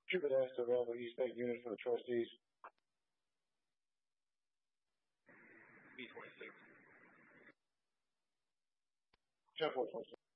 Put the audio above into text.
You could ask the available East State units for the trustees. B26. 10-4-26.